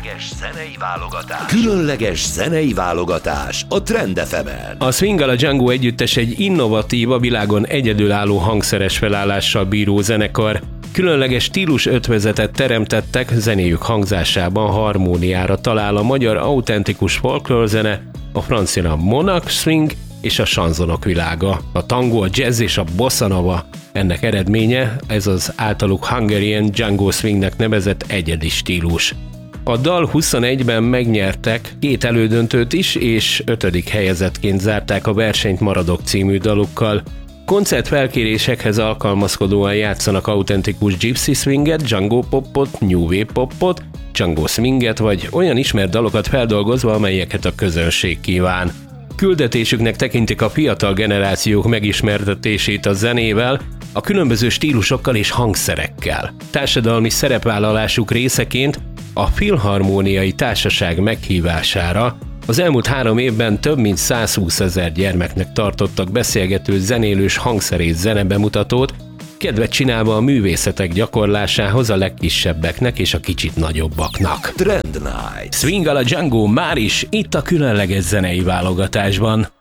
Különleges zenei válogatás a Trend FM-en. A Swinggel a Django együttes egy innovatív, a világon egyedülálló hangszeres felállással bíró zenekar. Különleges stílus ötvözetet teremtettek, zenéjük hangzásában harmóniára talál a magyar autentikus folklórzene, a francia monarch swing és a chanzonok világa. A tango, a jazz és a bossa nova ennek eredménye, ez az általuk Hungarian Django Swingnek nevezett egyedi stílus. A dal 21-ben megnyertek 2 elődöntőt is, és 5. helyezettként zárták a versenyt Maradok című dalukkal. Koncertfelkérésekhez alkalmazkodóan játszanak autentikus gypsy swinget, Django popot, new wave popot, Django swinget vagy olyan ismert dalokat feldolgozva, amelyeket a közönség kíván. Küldetésüknek tekintik a fiatal generációk megismertetését a zenével, a különböző stílusokkal és hangszerekkel. Társadalmi szerepvállalásuk részeként a Filharmóniai Társaság meghívására az elmúlt 3 évben több mint 120 000 gyermeknek tartottak beszélgető zenélős hangszerész zenebemutatót, kedvet csinálva a művészetek gyakorlásához a legkisebbeknek és a kicsit nagyobbaknak. Trend Night. Swinggel a Django már is itt a különleges zenei válogatásban.